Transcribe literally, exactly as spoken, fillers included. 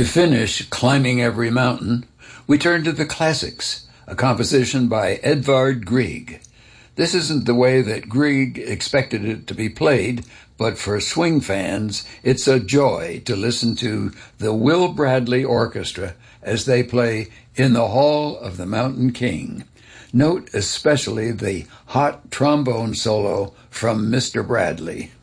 To finish Climbing Every Mountain, we turn to the classics, a composition by Edvard Grieg. This isn't the way that Grieg expected it to be played, but for swing fans, it's a joy to listen to the Will Bradley Orchestra as they play In the Hall of the Mountain King. Note especially the hot trombone solo from Mister Bradley.